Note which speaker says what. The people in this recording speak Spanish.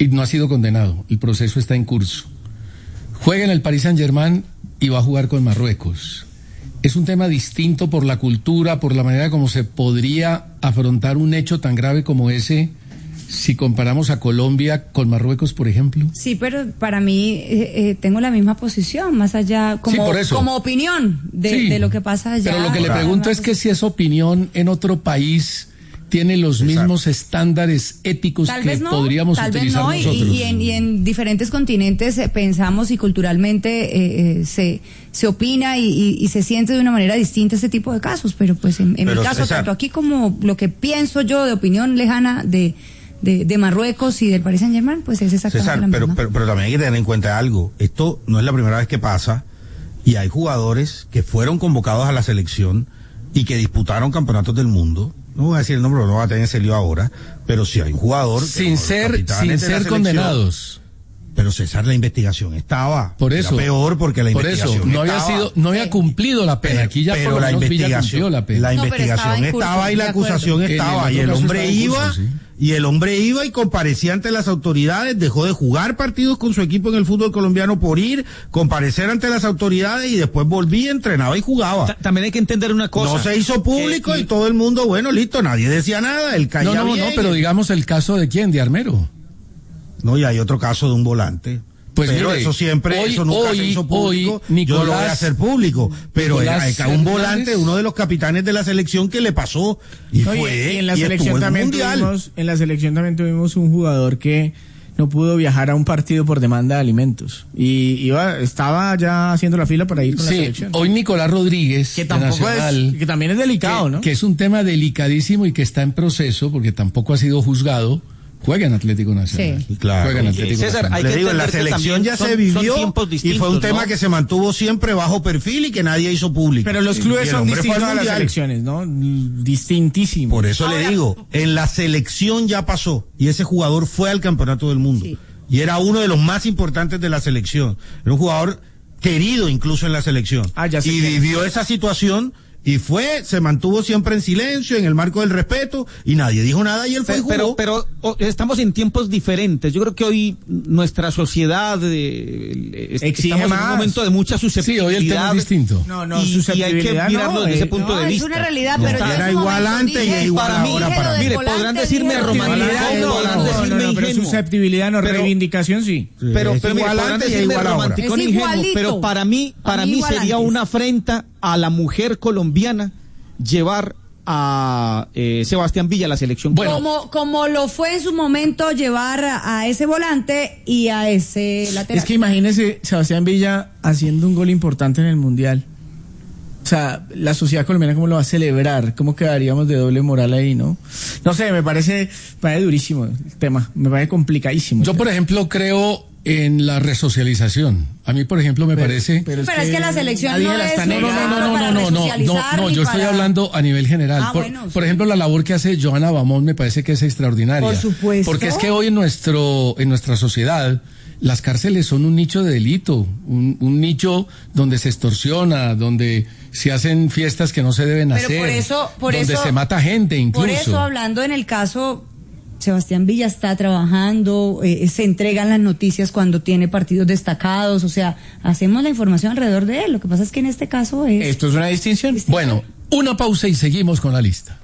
Speaker 1: y no ha sido condenado. El proceso está en curso. Juega en el Paris Saint-Germain y va a jugar con Marruecos. Es un tema distinto por la cultura, por la manera como se podría afrontar un hecho tan grave como ese, si comparamos a Colombia con Marruecos, por ejemplo.
Speaker 2: Sí, pero para mí tengo la misma posición, más allá, como opinión de lo que pasa allá.
Speaker 1: Pero lo que le pregunto es que si esa opinión en otro país tiene los mismos estándares éticos que podríamos utilizar nosotros.
Speaker 2: Y en diferentes continentes pensamos y culturalmente se opina y se siente de una manera distinta ese tipo de casos, pero pues en mi caso, César, tanto aquí como lo que pienso yo de opinión lejana de Marruecos y del Paris Saint-Germain, pues es exactamente la misma.
Speaker 3: Pero también hay que tener en cuenta algo. Esto no es la primera vez que pasa y hay jugadores que fueron convocados a la selección y que disputaron campeonatos del mundo. No voy a decir el nombre, no va a tener ese lío ahora, pero si hay un jugador
Speaker 1: sin ser condenados.
Speaker 3: Pero César, la investigación estaba.
Speaker 1: Por eso.
Speaker 3: Era peor porque la investigación
Speaker 1: no había cumplido la pena. Aquí ya
Speaker 3: pero la investigación,
Speaker 1: la pena.
Speaker 3: La investigación estaba y la acusación estaba y el hombre iba. Y el hombre iba y comparecía ante las autoridades, dejó de jugar partidos con su equipo en el fútbol colombiano por ir, comparecer ante las autoridades y después volvía, entrenaba y jugaba.
Speaker 4: También hay que entender una cosa.
Speaker 3: No se hizo público y todo el mundo, bueno, listo, nadie decía nada, él caía bien.
Speaker 1: No, pero digamos el caso de ¿quién? De Armero.
Speaker 3: No, y hay otro caso de un volante.
Speaker 1: Pues
Speaker 3: pero
Speaker 1: mire,
Speaker 3: eso nunca se hizo público.
Speaker 1: Nicolás,
Speaker 3: yo lo voy a hacer público. Pero era un volante, uno de los capitanes de la selección que le pasó y
Speaker 5: en la selección también tuvimos un jugador que no pudo viajar a un partido por demanda de alimentos y estaba ya haciendo la fila para ir con la selección.
Speaker 1: Hoy Nicolás Rodríguez,
Speaker 5: que también es delicado, ¿no?
Speaker 1: Que es un tema delicadísimo y que está en proceso porque tampoco ha sido juzgado. Juega en Atlético Nacional.
Speaker 3: Sí, claro.
Speaker 1: Juega en Atlético
Speaker 4: César,
Speaker 1: Nacional.
Speaker 4: hay que
Speaker 3: en la selección ya se vivió y fue un tema que se mantuvo siempre bajo perfil y que nadie hizo público.
Speaker 5: Pero los clubes son distintos a las selecciones, ¿no? Distintísimos.
Speaker 3: Por eso le digo, en la selección ya pasó y ese jugador fue al campeonato del mundo. Sí. Y era uno de los más importantes de la selección. Era un jugador querido incluso en la selección. Y vivió esa situación. Y se mantuvo siempre en silencio, en el marco del respeto, y nadie dijo nada y él fue y jugó.
Speaker 4: Pero estamos en tiempos diferentes. Yo creo que hoy nuestra sociedad estamos en un momento de mucha susceptibilidad.
Speaker 1: Sí, hoy el tema es distinto.
Speaker 4: Y hay que mirarlo desde ese punto de vista.
Speaker 2: Es una realidad, pero yo
Speaker 3: era igual antes y es igual ahora para mí.
Speaker 4: Mire, podrán decirme romántico, podrán decirme ingenuo.
Speaker 5: Pero susceptibilidad, no reivindicación, sí.
Speaker 4: Pero podrán decirme romántico ni ingenuo, pero para mí sería una afrenta a la mujer colombiana llevar a Sebastián Villa a la selección.
Speaker 2: Bueno, como lo fue en su momento llevar a ese volante y a ese lateral.
Speaker 5: Es que imagínese Sebastián Villa haciendo un gol importante en el Mundial. O sea, la sociedad colombiana cómo lo va a celebrar, cómo quedaríamos de doble moral ahí, ¿no? No sé, me parece durísimo el tema, me parece complicadísimo.
Speaker 1: Yo, por ejemplo, creo en la resocialización. A mí, por ejemplo, me parece...
Speaker 2: Pero es que la selección no es...
Speaker 1: No, yo estoy hablando a nivel general. Por ejemplo, la labor que hace Johanna Bamón me parece que es extraordinaria.
Speaker 2: Por supuesto.
Speaker 1: Porque es que hoy en nuestra sociedad las cárceles son un nicho de delito, un nicho donde se extorsiona, donde se hacen fiestas que no se deben hacer, donde se mata gente incluso.
Speaker 2: Por eso, hablando en el caso... Sebastián Villa está trabajando, se entregan las noticias cuando tiene partidos destacados, o sea, hacemos la información alrededor de él. Lo que pasa es que en este caso
Speaker 5: ¿Esto es una distinción?
Speaker 1: Bueno, una pausa y seguimos con la lista.